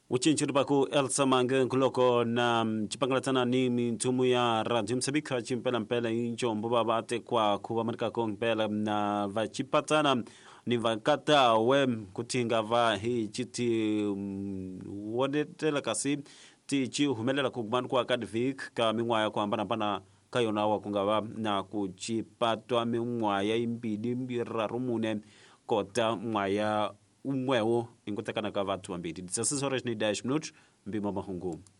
uchinchiri paku Elsa Mange kuloko na chipangalatana ni mintumu ya Radio Msabika chimpela mpela incho mboba bate kwa kuwamarika ko mpela na vachipatana ni vakata we kutinga va hii chiti wodetela kasi ti chi humelela kubandu kwa kadvik ka mingwaya kwa mbana kayona wa kungawa na kuchipatwa mingwaya imbidi mbirarumune kota mwaya umwewo ingotekana ka vatu ambidi. Sasa sore ni dash minute mbima mahungu.